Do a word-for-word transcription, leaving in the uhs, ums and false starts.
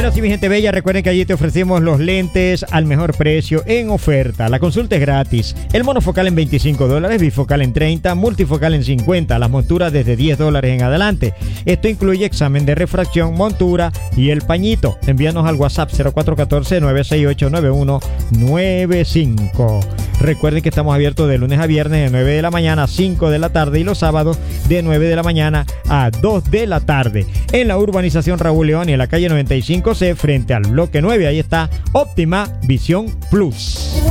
Bueno, sí, mi gente bella, recuerden que allí te ofrecemos los lentes al mejor precio en oferta. La consulta es gratis. El monofocal en veinticinco dólares, bifocal en treinta, multifocal en cincuenta. Las monturas desde diez dólares en adelante. Esto incluye examen de refracción, montura y el pañito. Envíanos al WhatsApp cero cuatro uno cuatro, nueve seis ocho, nueve uno nueve cinco. Recuerden que estamos abiertos de lunes a viernes de nueve de la mañana a cinco de la tarde y los sábados de nueve de la mañana a dos de la tarde. En la urbanización Raúl León y en la calle noventa y cinco C frente al bloque nueve. Ahí está Óptima Visión Plus.